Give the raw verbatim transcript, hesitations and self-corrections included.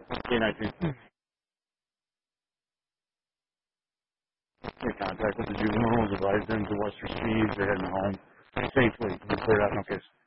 K nineteen. In contact with the juveniles, advise them to watch their speeds, they're heading home safely. Be cleared out, no case.